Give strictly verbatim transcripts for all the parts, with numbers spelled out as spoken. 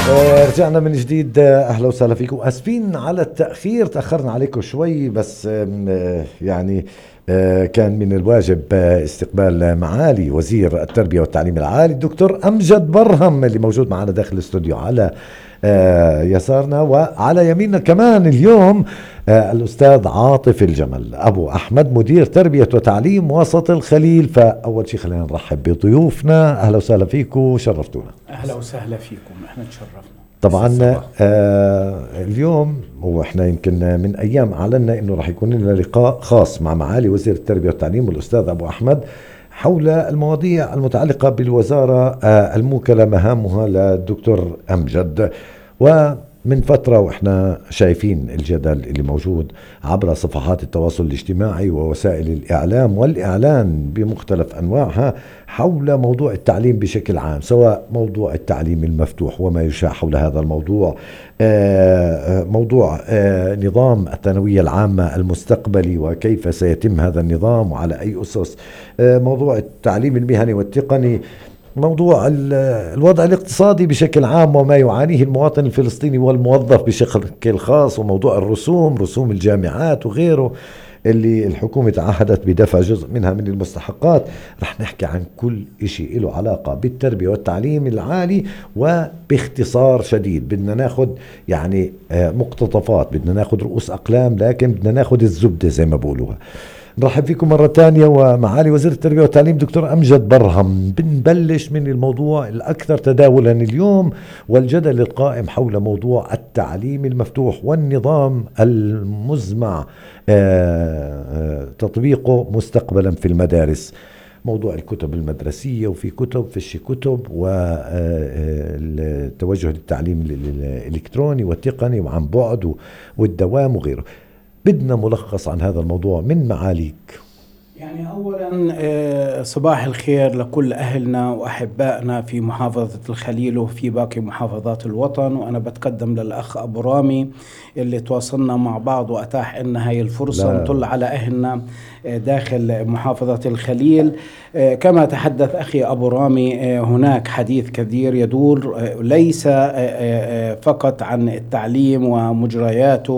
آه، رجعنا من جديد. آه، اهلا وسهلا فيكم. اسفين على التاخير، تاخرنا عليكم شوي بس آم، آه، يعني آه، كان من الواجب آه، استقبال معالي وزير التربيه والتعليم العالي الدكتور امجد برهم اللي موجود معنا داخل الاستوديو على آه، يسارنا، وعلى يميننا كمان اليوم آه، الأستاذ عاطف الجمل أبو أحمد مدير تربية وتعليم وسط الخليل. فأول شيء خلينا نرحب بضيوفنا. أهلا وسهلا فيكم، شرفتونا. أهلا وسهلا فيكم، احنا تشرفنا. طبعا آه اليوم واحنا يمكن من أيام أعلنا أنه راح يكون لنا لقاء خاص مع معالي وزير التربية والتعليم والأستاذ أبو أحمد حول المواضيع المتعلقة بالوزارة آه الموكلة مهامها للدكتور أمجد. ومن فترة وإحنا شايفين الجدل اللي موجود عبر صفحات التواصل الاجتماعي ووسائل الإعلام والإعلان بمختلف أنواعها حول موضوع التعليم بشكل عام، سواء موضوع التعليم المفتوح وما يشاع حول هذا الموضوع، موضوع نظام الثانوية العامة المستقبلي وكيف سيتم هذا النظام وعلى أي أسس، موضوع التعليم المهني والتقني، موضوع الوضع الاقتصادي بشكل عام وما يعانيه المواطن الفلسطيني والموظف بشكل خاص، وموضوع الرسوم، رسوم الجامعات وغيره اللي الحكومة تعهدت بدفع جزء منها من المستحقات. رح نحكي عن كل إشي له علاقة بالتربية والتعليم العالي وباختصار شديد. بدنا ناخد يعني مقتطفات، بدنا ناخد رؤوس أقلام، لكن بدنا ناخد الزبدة زي ما بقولوها. نرحب فيكم مرة تانية ومعالي وزير التربية والتعليم دكتور أمجد برهم. بنبلش من الموضوع الأكثر تداولا اليوم والجدل القائم حول موضوع التعليم المفتوح والنظام المزمع تطبيقه مستقبلا في المدارس. موضوع الكتب المدرسية، وفي كتب فيش كتب، والتوجه للتعليم الإلكتروني والتقني وعن بعد والدوام وغيره. بدنا ملخص عن هذا الموضوع من معاليك. يعني أولا صباح الخير لكل أهلنا وأحبائنا في محافظة الخليل وفي باقي محافظات الوطن. وأنا بتقدم للأخ أبو رامي اللي تواصلنا مع بعض وأتاح لنا هاي الفرصة نطل على أهلنا داخل محافظة الخليل. كما تحدث أخي أبو رامي، هناك حديث كثير يدور ليس فقط عن التعليم ومجرياته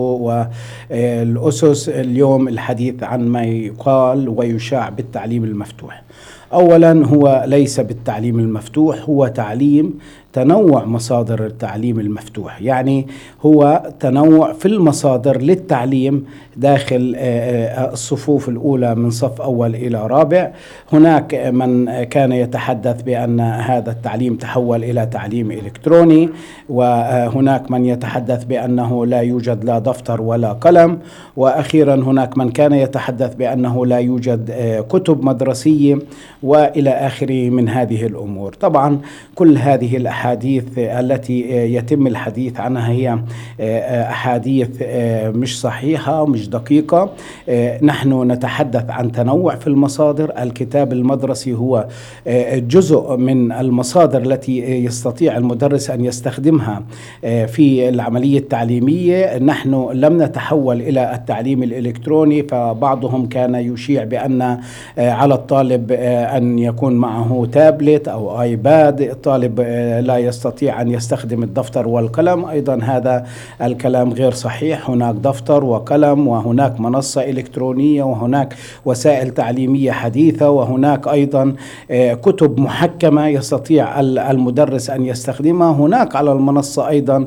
والأسس، اليوم الحديث عن ما يقال ويشاع بالتعليم المفتوح. أولا هو ليس بالتعليم المفتوح، هو تعليم تنوع مصادر التعليم المفتوح، يعني هو تنوع في المصادر للتعليم داخل الصفوف الأولى من صف أول إلى رابع. هناك من كان يتحدث بأن هذا التعليم تحول إلى تعليم إلكتروني، وهناك من يتحدث بأنه لا يوجد لا دفتر ولا قلم، وأخيرا هناك من كان يتحدث بأنه لا يوجد كتب مدرسية وإلى آخره من هذه الأمور. طبعا كل هذه الأحاديث التي يتم الحديث عنها هي أحاديث مش صحيحة، مش دقيقة. نحن نتحدث عن تنوع في المصادر. الكتاب المدرسي هو جزء من المصادر التي يستطيع المدرس أن يستخدمها في العملية التعليمية. نحن لم نتحول إلى التعليم الإلكتروني، فبعضهم كان يشيع بأن على الطالب أن يكون معه تابلت أو آيباد، الطالب لا يستطيع أن يستخدم الدفتر والقلم. أيضا هذا الكلام غير صحيح. هناك دفتر وقلم، وهناك منصة إلكترونية، وهناك وسائل تعليمية حديثة، وهناك أيضا كتب محكمة يستطيع المدرس أن يستخدمها. هناك على المنصة أيضا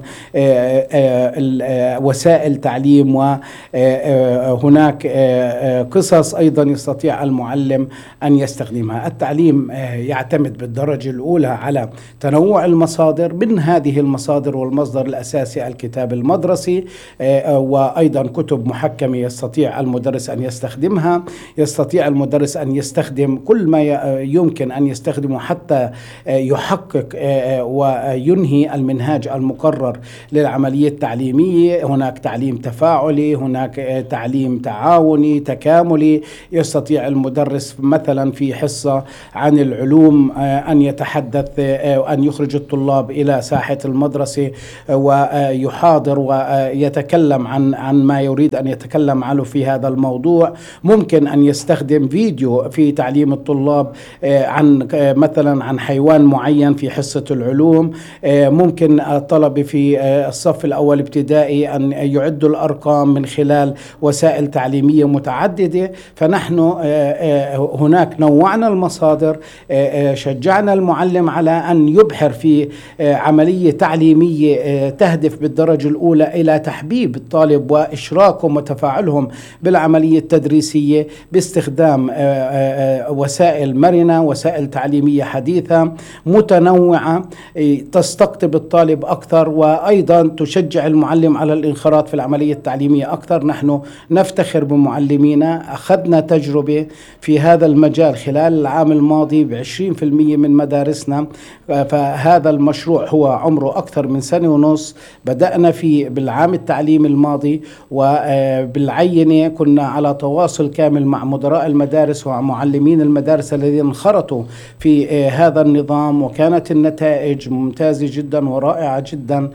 وسائل تعليم، وهناك قصص أيضا يستطيع المعلم أن يستخدمها. التعليم يعتمد بالدرجة الأولى على تنوع المصادر. من هذه المصادر والمصدر الأساسي الكتاب المدرسي، وأيضا كتب محكمة يستطيع المدرس أن يستخدمها. يستطيع المدرس أن يستخدم كل ما يمكن أن يستخدمه حتى يحقق وينهي المنهاج المقرر للعملية التعليمية. هناك تعليم تفاعلي، هناك تعليم تعاوني تكاملي. يستطيع المدرس مثلا في حصة عن العلوم أن يتحدث، أن يخرج الطلاب إلى ساحة المدرسة ويحاضر ويتكلم عن عن ما يريد أن يتكلم عنه في هذا الموضوع. ممكن أن يستخدم فيديو في تعليم الطلاب عن مثلا عن حيوان معين في حصة العلوم. ممكن الطلبة في الصف الأول ابتدائي أن يعدوا الأرقام من خلال وسائل تعليمية متعددة. فنحن هناك نوعنا المصادر، شجعنا المعلم على أن يبحر في عملية تعليمية تهدف بالدرجة الأولى إلى تحبيب الطالب وإشراكهم وتفاعلهم بالعملية التدريسية باستخدام وسائل مرنة، وسائل تعليمية حديثة متنوعة تستقطب الطالب أكثر، وأيضا تشجع المعلم على الانخراط في العملية التعليمية أكثر. نحن نفتخر بمعلمينا، أخذنا تجربة في هذا المجال خلال العام الماضي بعشرين في المية من مدارسنا. فهذا المشروع هو عمره أكثر من سنة ونص، بدأنا في بالعام التعليمي الماضي، وبالعينة كنا على تواصل كامل مع مدراء المدارس ومعلمين المدارس الذين انخرطوا في هذا النظام، وكانت النتائج ممتازة جدا ورائعة جدا.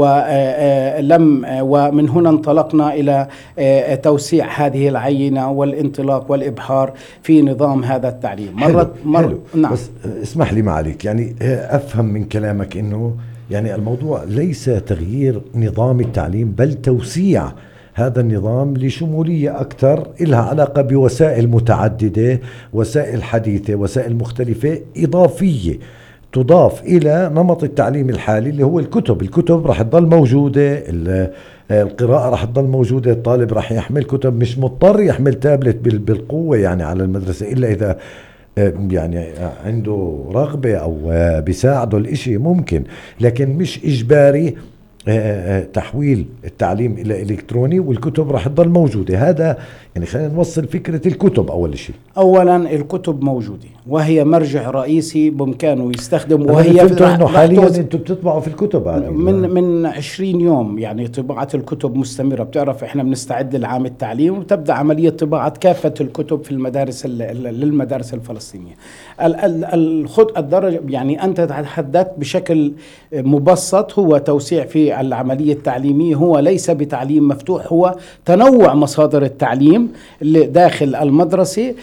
ولم ومن هنا انطلقنا إلى توسيع هذه العينة والانطلاق والإبحار في نظام هذا التعليم. مرة مرة نعم. بس اسمح لي معليك، يعني أفهم من كلامك إنه يعني الموضوع ليس تغيير نظام التعليم بل توسيع هذا النظام لشمولية أكثر، إلها علاقة بوسائل متعددة، وسائل حديثة، وسائل مختلفة إضافية تضاف إلى نمط التعليم الحالي اللي هو الكتب. الكتب رح تضل موجودة، القراءة رح تضل موجودة، الطالب رح يحمل كتب، مش مضطر يحمل تابلت بالقوة يعني على المدرسة إلا إذا يعني عنده رغبة أو بيساعده الإشي ممكن، لكن مش إجباري تحويل التعليم إلى إلكتروني، والكتب راح تضل موجودة. هذا يعني خلينا نوصل فكرة الكتب. أول شيء أولا الكتب موجودة وهي مرجع رئيسي بإمكانه يستخدم، وهي إنه حاليا أنتم بتطبعوا في الكتب هذه من من عشرين يوم يعني طباعة الكتب مستمرة. بتعرف إحنا بنستعد للعام التعليم وتبدأ عملية طباعة كافة الكتب في المدارس للمدارس الفلسطينية. الخط الدرجة يعني أنت تحدثت بشكل مبسط، هو توسيع في العملية التعليمية، هو ليس بتعليم مفتوح، هو تنوع مصادر التعليم اللي داخل المدرسة.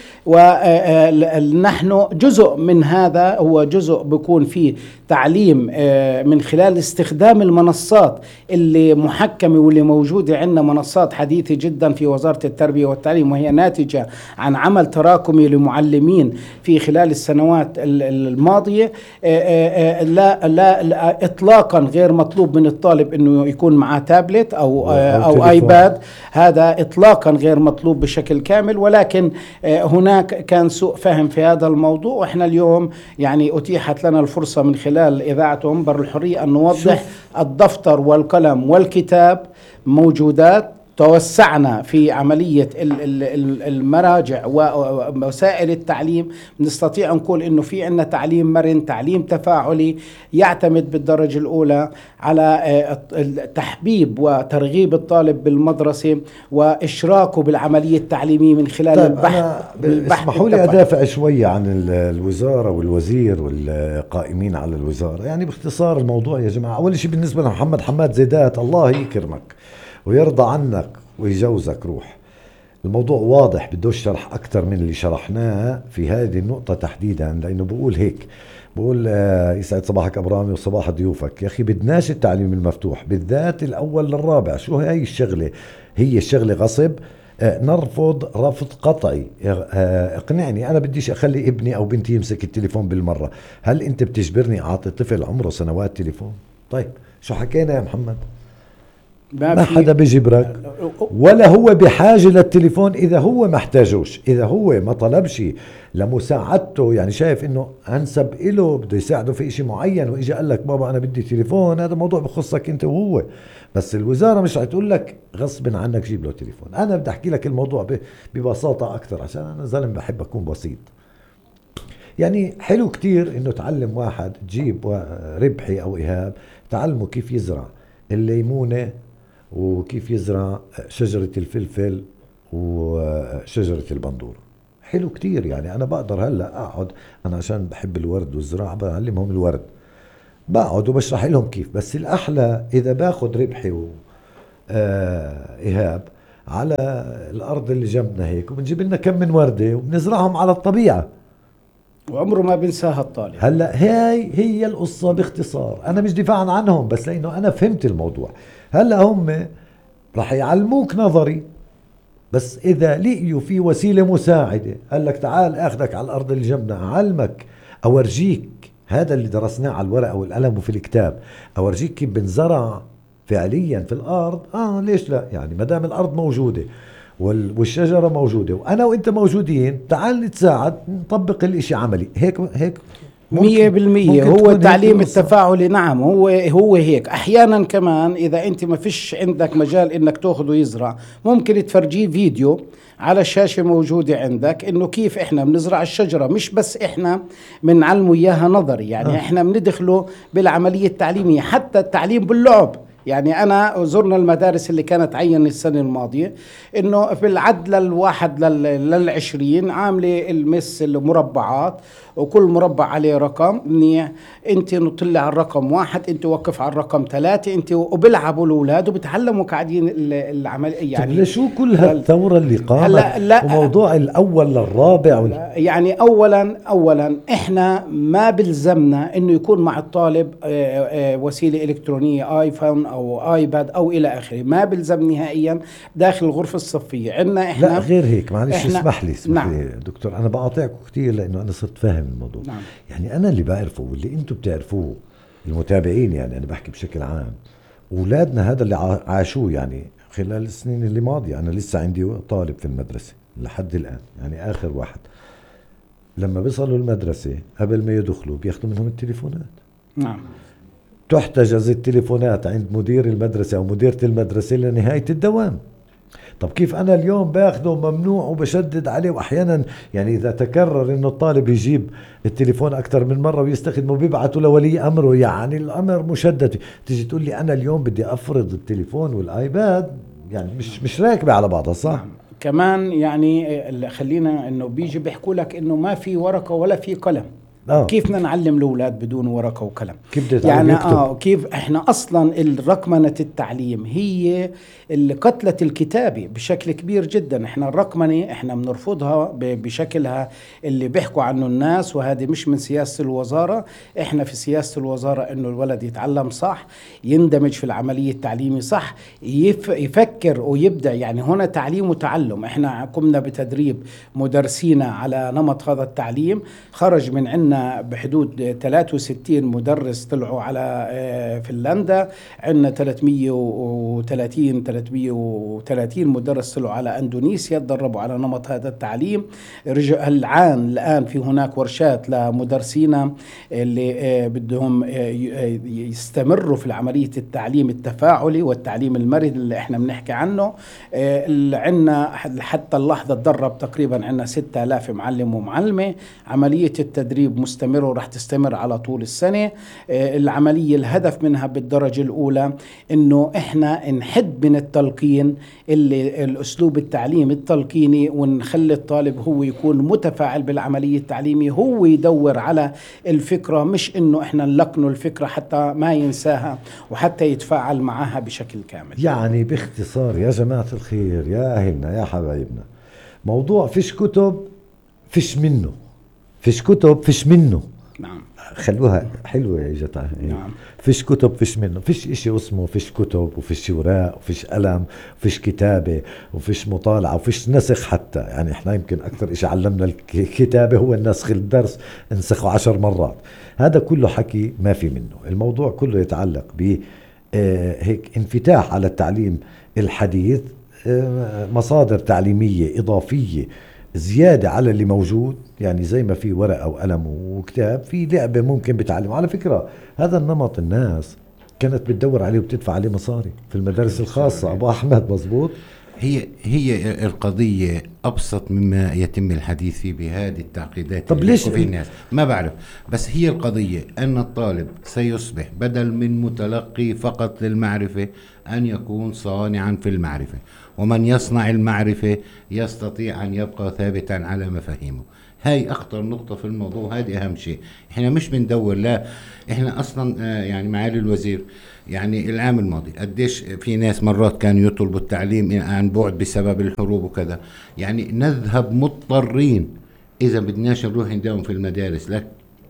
ونحن جزء من هذا، هو جزء بيكون فيه تعليم من خلال استخدام المنصات اللي محكمة واللي موجودة عندنا، منصات حديثة جدا في وزارة التربية والتعليم، وهي ناتجة عن عمل تراكمي لمعلمين في خلال السنوات الماضية. لا, لا, لا إطلاقا غير مطلوب من الطالب إنه يكون معه تابلت أو, أو, أو آيباد، هذا إطلاقا غير مطلوب بشكل كامل. ولكن هناك كان سوء فهم في هذا الموضوع، وإحنا اليوم يعني أتيحت لنا الفرصة من خلال إذاعة منبر الحرية أن نوضح الدفتر والقلم والكتاب موجودات. توسعنا في عملية المراجع ووسائل التعليم، نستطيع نقول إنه في عنا تعليم مرن، تعليم تفاعلي يعتمد بالدرجة الأولى على تحبيب وترغيب الطالب بالمدرسة وإشراكه بالعملية التعليمية من خلال طيب البحث. اسمحوا لي أدافع شوية عن الوزارة والوزير والقائمين على الوزارة. يعني باختصار الموضوع يا جماعة، أول شيء بالنسبة لمحمد حماد زيدات، الله يكرمك ويرضى عنك ويجوزك روح. الموضوع واضح، بدوش شرح أكتر من اللي شرحناه في هذه النقطة تحديدا، لأنه بقول هيك، بقول آه يسعد صباحك أبرامي وصباح ضيوفك. يا أخي بدناش التعليم المفتوح بالذات الأول للرابع. شو هاي الشغلة؟ هي الشغلة غصب. آه نرفض رفض قطعي. آه اقنعني، أنا بديش أخلي ابني أو بنتي يمسك التليفون بالمرة. هل أنت بتجبرني أعطي طفل عمره سنوات تليفون؟ طيب شو حكينا يا محمد؟ ما, ما حدا بيجبرك، ولا هو بحاجة للتليفون إذا هو محتاجوش، إذا هو ما طلبش لمساعدته، يعني شايف إنه أنسب إله بده يساعده في إشي معين وإجا قال لك بابا أنا بدي تليفون، هذا موضوع بخصك أنت وهو. بس الوزارة مش هتقول لك غصب عنك جيب له تليفون. أنا بدي أحكي لك الموضوع ببساطة أكتر عشان أنا زلم بحب أكون بسيط. يعني حلو كتير إنه تعلم واحد، تجيب ربحي أو إيهاب تعلمه كيف يزرع الليمونة وكيف يزرع شجرة الفلفل وشجرة البندور. حلو كتير. يعني أنا بقدر هلأ أقعد، أنا عشان بحب الورد والزراعة بعلمهم الورد، بقعد وبشرح لهم كيف. بس الأحلى إذا باخد ربحي و آه إيهاب على الأرض اللي جنبنا هيك، وبنجيب لنا كم من وردة وبنزرعهم على الطبيعة، وعمره ما بنساها الطالب. هلا هاي هي القصة باختصار. أنا مش دفاعا عنهم، بس لأنه أنا فهمت الموضوع. هلا هم راح يعلموك نظري، بس إذا لقيوا في وسيلة مساعدة، قال لك تعال أخذك على الأرض اللي جنبنا، أعلمك، أورجيك هذا اللي درسناه على الورقة والقلم وفي الكتاب، أورجيك كيف بنزرع فعليا في الأرض. آه ليش لا؟ يعني ما دام الأرض موجودة والشجرة موجودة وأنا وإنت موجودين، تعال نتساعد نطبق الإشي عملي. هيك هيك مية بالمية هو التعليم التفاعلي. نعم هو هو هيك. أحيانا كمان إذا أنت ما فيش عندك مجال إنك تأخذه يزرع، ممكن تفرجيه فيديو على الشاشة موجودة عندك إنه كيف إحنا بنزرع الشجرة. مش بس إحنا بنعلمه إياها نظري، يعني آه. إحنا بندخله بالعملية التعليمية، حتى التعليم باللعب. يعني أنا زرنا المدارس اللي كانت عين السنة الماضية، إنه في العد للواحد للعشرين عاملة المس المربعات، وكل مربع عليه رقم منيح. انت نطلع على الرقم واحد، انت وقف على الرقم ثلاثة، انت وبيلعبوا الاولاد وبتعلموا قاعدين العمل. يعني طيب شو كل هالثورة اللي قامت وموضوع الاول للرابع وال... يعني اولا اولا احنا ما بلزمنا انه يكون مع الطالب وسيلة الكترونية، ايفون او ايباد او الى اخره، ما بلزم نهائيا داخل الغرفة الصفية. عندنا احنا لا غير هيك. معلش اسمح لي اسمح نعم. لي دكتور، انا بقاطعكم كثير لانه انا صرت فاهم الموضوع. نعم. يعني أنا اللي بعرفه واللي أنتم بتعرفوه المتابعين، يعني أنا بحكي بشكل عام، أولادنا هذا اللي عاشوه يعني خلال السنين اللي ماضية. أنا لسه عندي طالب في المدرسة لحد الآن، يعني آخر واحد، لما بيصلوا المدرسة قبل ما يدخلوا بياخدوا منهم التليفونات. نعم. تحتجز التليفونات عند مدير المدرسة أو مديرة المدرسة لنهاية الدوام. طب كيف أنا اليوم باخده ممنوع وبشدد عليه؟ وأحيانا يعني إذا تكرر إنه الطالب يجيب التليفون أكثر من مرة ويستخدمه بيبعته لولي أمره، يعني الأمر مشدد. تيجي تقول لي أنا اليوم بدي أفرض التليفون والآيباد، يعني مش مش راكبة على بعضها صح؟ نعم. كمان يعني خلينا إنه بيجي بيحكوا لك إنه ما في ورقة ولا في قلم. آه. كيف بدنا نعلم الأولاد بدون ورقة وقلم؟ كيف يعني آه كيف إحنا أصلاً الرقمنة التعليم هي قتلة الكتابة بشكل كبير جدا. إحنا الرقمنة إحنا بنرفضها بشكلها اللي بيحكوا عنه الناس، وهذه مش من سياسة الوزارة. إحنا في سياسة الوزارة إنه الولد يتعلم صح، يندمج في العملية التعليمية صح، يف يفكر ويبدأ. يعني هنا تعليم وتعلم. إحنا قمنا بتدريب مدرسين على نمط هذا التعليم، خرج من عندنا بحدود ثلاثة وستين مدرس طلعوا على فنلندا، عندنا ثلاثمية وثلاثين ثلاثمية وثلاثين مدرس طلعوا على اندونيسيا تدربوا على نمط هذا التعليم. رجع الآن الآن في هناك ورشات لمدرسين اللي بدهم يستمروا في عملية التعليم التفاعلي والتعليم المرن اللي احنا بنحكي عنه. عندنا حتى اللحظة تدرب تقريبا عندنا ستة آلاف معلم ومعلمة. عملية التدريب مستمرة ورح تستمر على طول السنة. العملية الهدف منها بالدرجة الأولى إنه إحنا نحد من التلقين اللي الأسلوب التعليم التلقيني، ونخلي الطالب هو يكون متفاعل بالعملية التعليمية، هو يدور على الفكرة، مش إنه إحنا نلقنه الفكرة حتى ما ينساها وحتى يتفاعل معها بشكل كامل. يعني باختصار يا جماعة الخير يا أهلنا يا حبايبنا، موضوع فيش كتب فيش منه، فيش كتب فيش منه. نعم. خلوها حلوة يا جماعة. نعم. فيش كتب فيش منه. فيش اشي اسمه فيش كتب وفيش وراق وفيش قلم وفيش كتابة وفيش مطالعة وفيش نسخ حتى. يعني احنا يمكن اكثر اشي علمنا الكتابة هو النسخ، الدرس انسخه عشر مرات. هذا كله حكي ما في منه. الموضوع كله يتعلق ب هيك انفتاح على التعليم الحديث، مصادر تعليمية إضافية زيادة على اللي موجود. يعني زي ما في ورقة وقلم وكتاب، في لعبة ممكن بتعلم. على فكرة هذا النمط الناس كانت بتدور عليه وبتدفع عليه مصاري في المدارس الخاصة. أبو أحمد مزبوط. هي هي القضية أبسط مما يتم الحديث فيه بهذه التعقيدات. طب ليش في الناس ما بعرف، بس هي القضية أن الطالب سيصبح بدل من متلقي فقط للمعرفة أن يكون صانعا في المعرفة، ومن يصنع المعرفة يستطيع أن يبقى ثابتا على مفاهيمه. هاي اخطر نقطة في الموضوع، هذه اهم شيء. احنا مش بندور، لا احنا اصلا آه يعني معالي الوزير يعني العام الماضي قديش في ناس مرات كانوا يطلبوا التعليم عن بعد بسبب الحروب وكذا، يعني نذهب مضطرين اذا بدناش نروح نداوم في المدارس، لكن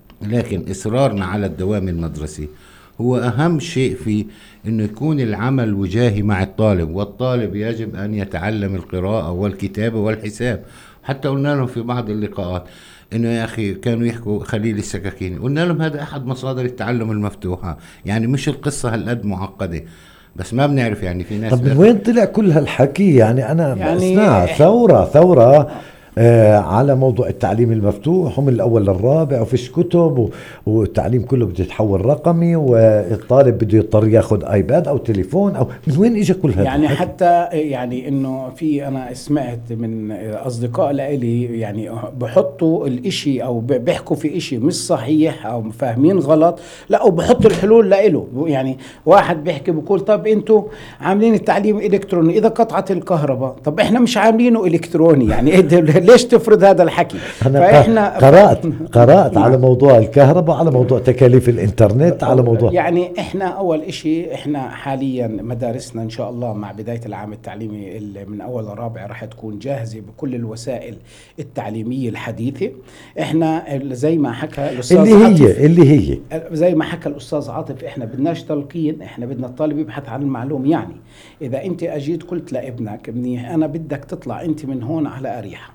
لكن اصرارنا على الدوام المدرسي هو اهم شيء في انه يكون العمل وجاهي مع الطالب، والطالب يجب ان يتعلم القراءة والكتابة والحساب. حتى قلنا لهم في بعض اللقاءات انه يا اخي كانوا يحكوا خليل السكاكيني، قلنا لهم هذا احد مصادر التعلم المفتوحة، يعني مش القصة هالقد معقدة، بس ما بنعرف يعني في ناس. طب من وين طلع كل هالحكي؟ يعني انا يعني اسمع ثورة ثورة آه على موضوع التعليم المفتوح، ومن الاول للرابع وفيش كتب و... والتعليم كله بده يتحول رقمي، والطالب بده يضطر ياخذ ايباد او تليفون، او من وين اجى كل هذا يعني الحكي؟ حتى يعني انه في انا سمعت من اصدقاء لإلي يعني بحطوا الاشي او بيحكوا في اشي مش صحيح او فاهمين غلط، لا وبحطوا الحلول لإله. يعني واحد بيحكي بيقول طب انتوا عاملين التعليم الكتروني، اذا قطعت الكهرباء طب احنا مش عاملينه الكتروني، يعني ليش تفرض هذا الحكي؟ أنا فاحنا قرأت قرأت على موضوع الكهرباء، على موضوع تكاليف الإنترنت، على موضوع يعني إحنا أول إشي إحنا حاليا مدارسنا إن شاء الله مع بداية العام التعليمي من أول لرابع راح تكون جاهزة بكل الوسائل التعليمية الحديثة. إحنا زي ما حكى الأستاذ اللي عاطف هي اللي هي زي ما حكى الأستاذ عاطف إحنا بدناش تلقين، إحنا بدنا الطالب يبحث عن المعلوم. يعني إذا أنت أجيت قلت لابنك منيح أنا بدك تطلع أنت من هون على أريحة،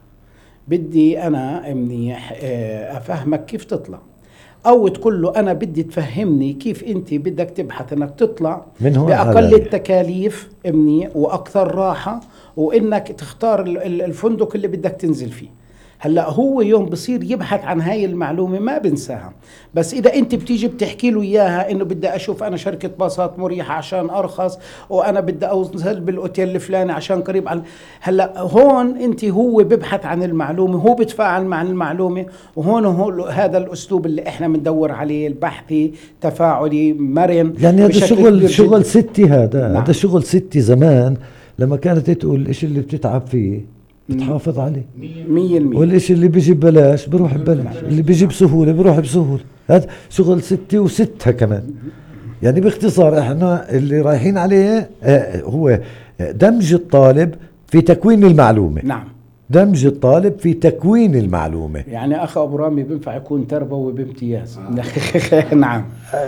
بدي أنا منيح أفهمك كيف تطلع، أو تقول له أنا بدي تفهمني كيف أنت بدك تبحث أنك تطلع بأقل التكاليف منيح وأكثر راحة، وإنك تختار الفندق اللي بدك تنزل فيه. هلا هو يوم بصير يبحث عن هاي المعلومة ما بنساها، بس إذا أنت بتيجي بتحكي له إياها إنه بدي أشوف أنا شركة باصات مريحة عشان أرخص، وأنا بدي أوصل بالأوتيل الفلاني عشان قريب عن، هلا هون أنت هو ببحث عن المعلومة، هو بتفاعل مع المعلومة، وهون هو هذا الأسلوب اللي إحنا بندور عليه، البحثي تفاعلي مرن. يعني هذا شغل شغل ستي، هذا نعم. هذا شغل ستي زمان لما كانت تقول إيش اللي بتتعب فيه بتحافظ عليه مية المية، والإشي اللي بيجي ببلاش بروح ببلاش، اللي بيجي بسهولة بروح بسهولة. هذا شغل ستي وستها كمان. يعني باختصار احنا اللي رايحين عليه اه هو دمج الطالب في تكوين المعلومة. نعم، دمج الطالب في تكوين المعلومة. يعني أخ أبو رامي بينفع يكون تربوي بامتياز. آه. نعم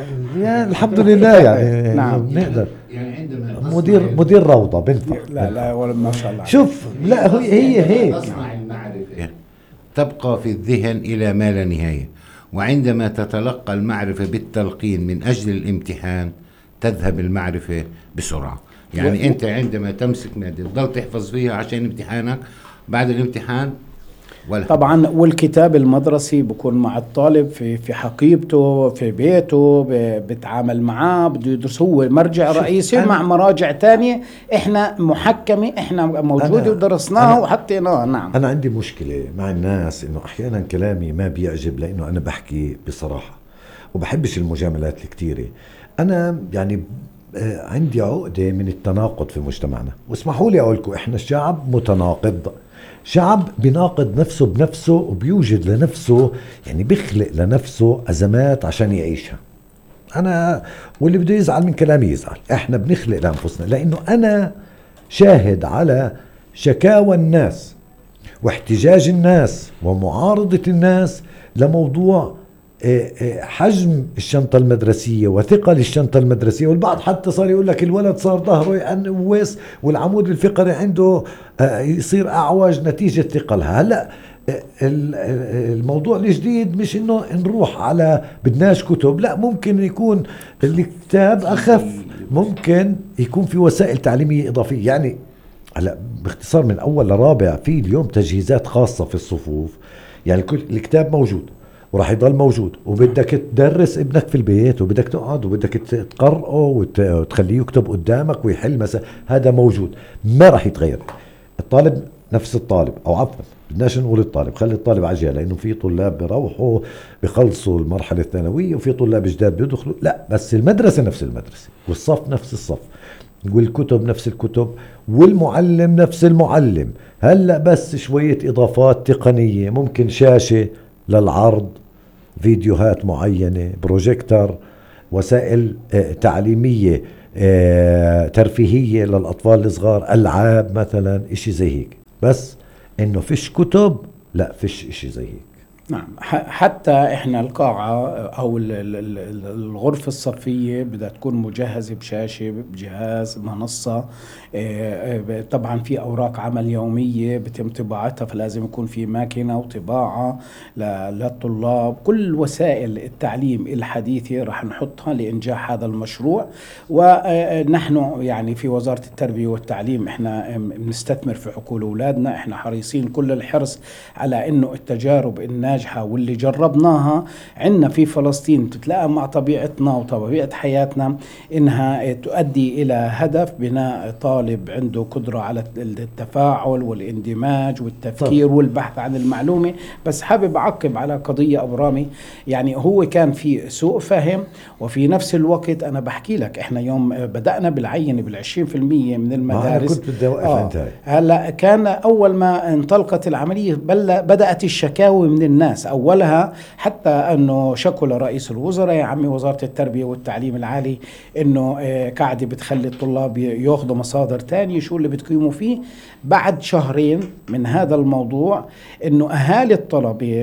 يعني الحمد لله يعني نعم. نقدر يعني عندما مدير مدير روضة بنفع. لا لا ولا ما شاء الله. شوف لا هي هي هيك تصنع المعرفة تبقى في الذهن إلى ما لا نهاية، وعندما تتلقى المعرفة بالتلقين من أجل الامتحان تذهب المعرفة بسرعة. يعني أنت عندما تمسك مادة تضل تحفظ فيها عشان امتحانك، بعد الامتحان ولا طبعا. والكتاب المدرسي بكون مع الطالب في في حقيبته في بيته، بتعامل معاه، بده يدرس، هو مرجع رئيسي مع مراجع تانية احنا محكمة، احنا موجودة ودرسناها وحطيناها. نعم. أنا عندي مشكلة مع الناس إنه أحيانا كلامي ما بيعجب، لأنه أنا بحكي بصراحة وبحبش المجاملات الكتيرة. أنا يعني عندي عقدة من التناقض في مجتمعنا، واسمحوا لي أقولكم إحنا شعب متناقض، شعب بيناقض نفسه بنفسه وبيوجد لنفسه، يعني بيخلق لنفسه أزمات عشان يعيشها. أنا واللي بده يزعل من كلامي يزعل، إحنا بنخلق لأنفسنا، لأنه أنا شاهد على شكاوى الناس واحتجاج الناس ومعارضة الناس لموضوع حجم الشنطة المدرسية وثقل الشنطة المدرسية. والبعض حتى صار يقول لك الولد صار ظهره ينوس والعمود الفقري عنده يصير أعوج نتيجة ثقلها. هلأ الموضوع الجديد مش انه نروح على بدناش كتب، لا، ممكن يكون الكتاب أخف، ممكن يكون في وسائل تعليمية إضافية. يعني هلا باختصار من أول لرابع في اليوم تجهيزات خاصة في الصفوف، يعني الكتاب موجود وراح يضل موجود، وبدك تدرس ابنك في البيت وبدك تقعد وبدك تقرأه وتخليه يكتب قدامك ويحل مثلا، هذا موجود ما راح يتغير. الطالب نفس الطالب، او عفوا بدناش نقول الطالب، خلي الطالب عجيل، لانه في طلاب بيروحوا بخلصوا المرحله الثانويه وفي طلاب جداد بيدخلوا، لا بس المدرسه نفس المدرسه والصف نفس الصف. والكتب نفس الكتب والمعلم نفس المعلم. هلأ بس شوية إضافات تقنية، ممكن شاشة للعرض، فيديوهات معينة، بروجيكتور، وسائل آه، تعليمية آه، ترفيهية للأطفال الصغار، ألعاب مثلا، إشي زي هيك. بس إنه فيش كتب، لا فيش إشي زي هيك. نعم، حتى احنا القاعة او الغرفة الصفية بدها تكون مجهزة بشاشة، بجهاز، منصة. طبعا في اوراق عمل يومية بتم طباعتها، فلازم يكون في ماكينة وطباعة للطلاب. كل وسائل التعليم الحديثة رح نحطها لإنجاح هذا المشروع. ونحن يعني في وزارة التربية والتعليم احنا بنستثمر في عقول اولادنا. احنا حريصين كل الحرص على انه التجارب الناجحة واللي جربناها عندنا في فلسطين تتلاقى مع طبيعتنا وطبيعة حياتنا، إنها تؤدي إلى هدف بناء طالب عنده قدرة على التفاعل والاندماج والتفكير طب. والبحث عن المعلومة. بس حابب أعقب على قضية أبو رامي، يعني هو كان في سوء فهم، وفي نفس الوقت أنا بحكي لك إحنا يوم بدأنا بالعينة بالعشرين في المية من المدارس، كنت بدي أوقف آه انتهي. هلا كان أول ما انطلقت العملية بدأت الشكاوي من الناس. أولها حتى أنه شكوا لرئيس الوزراء، يا عمي وزارة التربية والتعليم العالي إنه قاعدة بتخلي الطلاب يأخذوا مصادر تانية، شو اللي بتقيموا فيه. بعد شهرين من هذا الموضوع إنه أهالي الطلبة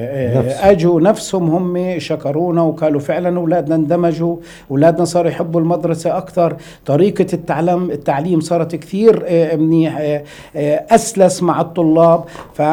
أجوا نفسهم هم شكرونا وقالوا فعلا أولادنا اندمجوا، أولادنا صاروا يحبوا المدرسة أكثر، طريقة التعلم التعليم صارت كثير منيح، أسلس مع الطلاب.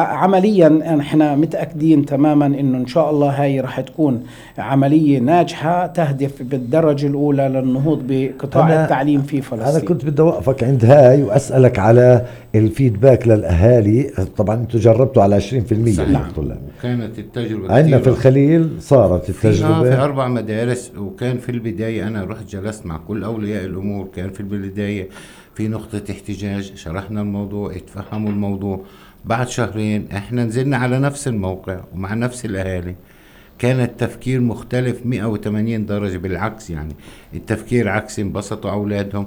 فعمليا احنا متأكدين تماما انه ان شاء الله هاي راح تكون عملية ناجحة تهدف بالدرجة الاولى للنهوض بقطاع التعليم في فلسطين. انا كنت بدي اوقفك عند هاي واسألك على الفيدباك للاهالي. طبعا انتم جربتوا على عشرين في المية من الطلاب، وكانت التجربة عندنا في الخليل صارت التجربة في اربع مدارس. وكان في البداية انا رحت جلست مع كل اولياء الامور، كان في البداية في نقطة احتجاج، شرحنا الموضوع، اتفهموا الموضوع. بعد شهرين احنا نزلنا على نفس الموقع ومع نفس الاهالي، كان التفكير مختلف مئة وثمانين درجة. بالعكس يعني التفكير عكسي، انبسطوا اولادهم.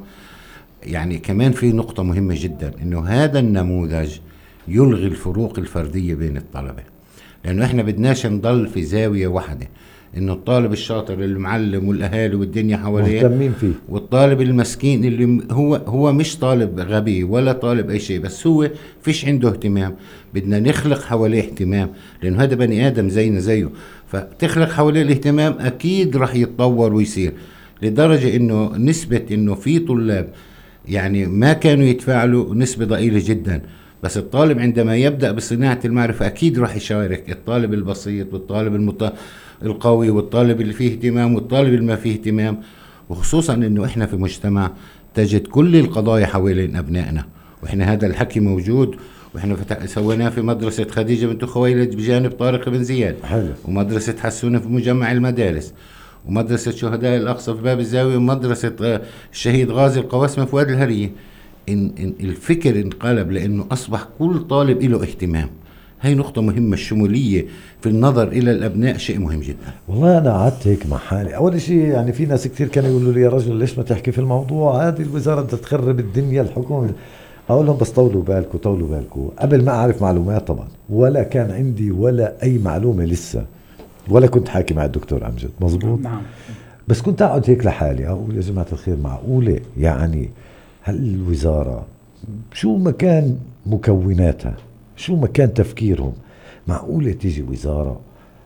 يعني كمان في نقطة مهمة جدا، انه هذا النموذج يلغي الفروق الفردية بين الطلبة، لانه احنا بدناش نضل في زاوية واحدة، انه الطالب الشاطر المعلم والاهالي والدنيا حواليه مهتمين فيه، والطالب المسكين اللي هو هو مش طالب غبي ولا طالب اي شيء، بس هو فيش عنده اهتمام. بدنا نخلق حواليه اهتمام، لانه هذا بني ادم زينا زيه. فتخلق حواليه الاهتمام اكيد راح يتطور ويصير، لدرجة انه نسبة انه في طلاب يعني ما كانوا يتفاعلوا نسبة ضئيلة جدا، بس الطالب عندما يبدأ بصناعة المعرفة أكيد راح يشارك. الطالب البسيط والطالب المت... القوي والطالب اللي فيه اهتمام والطالب اللي ما فيه اهتمام. وخصوصا انه احنا في مجتمع تجد كل القضايا حوالين ابنائنا، واحنا هذا الحكي موجود، واحنا فتح... سويناه في مدرسة خديجة بنت خويلد بجانب طارق بن زياد، حلو. ومدرسة حسونة في مجمع المدارس، ومدرسة شهداء الأقصى في باب الزاوية، ومدرسة الشهيد غازي القواسمة في وادي الهرية. إن, إن الفكر انقلب لأنه أصبح كل طالب له اهتمام. هاي نقطة مهمة، الشمولية في النظر إلى الأبناء شيء مهم جدا. والله أنا قعدت هيك مع حالي. أول شيء يعني في ناس كتير كانوا يقولوا لي يا رجل ليش ما تحكي في الموضوع، هذه الوزارة بدها تخرب الدنيا، الحكومة. أقول لهم بس طولوا بالكم طولوا بالكم. قبل ما أعرف معلومات طبعا، ولا كان عندي ولا أي معلومة لسه، ولا كنت حاكي مع الدكتور أمجد، مزبوط. نعم. بس كنت أقعد هيك لحالي أقول يا جماعة الخير، معقولة يعني هل الوزارة شو مكان مكوناتها، شو مكان تفكيرهم، معقولة تيجي وزارة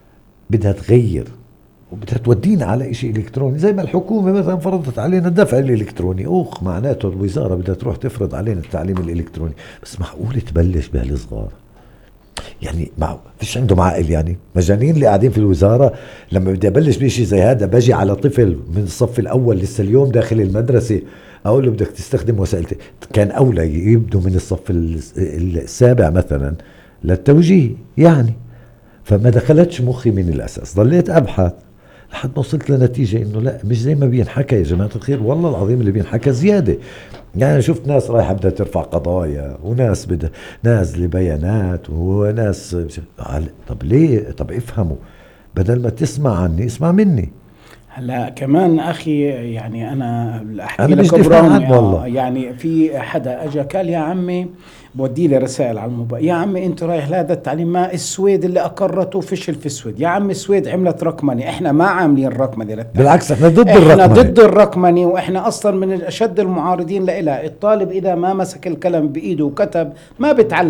بدها تغير وبدها تودينا على إشي إلكتروني زي ما الحكومة مثلا فرضت علينا الدفع الإلكتروني؟ أوخ، معناته الوزارة بدها تروح تفرض علينا التعليم الإلكتروني. بس معقولة تبلش بهالصغار؟ يعني مع فيش عندهم عقل؟ يعني مجانين اللي قاعدين في الوزارة. لما بدي أبلش بشي زي هذا بجي على طفل من الصف الأول لسه اليوم داخل المدرسة أقول له بدك تستخدم وسائل، كان أولى يبدو من الصف السابع مثلا للتوجيه يعني. فما دخلتش مخي من الأساس، ضليت أبحث لحد ما وصلت لنتيجة إنه لا، مش زي ما بينحكى يا جماعة الخير، والله العظيم اللي بينحكى زيادة. يعني شفت ناس رايحة بدها ترفع قضايا، وناس بدها نازل بيانات، وناس طب ليه؟ طب افهموا، بدل ما تسمع عني اسمع مني. هلا كمان اخي، يعني انا احكي أنا لك مش دفاع ابرامي عنه والله. آه يعني في حدا اجى قال يا عمي، بودي لي رسائل على الموبايل، يا عمي انت رايح لهذا التعليم، ما السويد اللي اقرته فشل في السويد، يا عمي السويد عملت رقمنه، احنا ما عاملين رقمنه للتعليم، بالعكس احنا ضد احنا الرقمنة. ضد الرقمنه، واحنا اصلا من اشد المعارضين لها. الطالب اذا ما مسك القلم بايده وكتب ما بتعلم.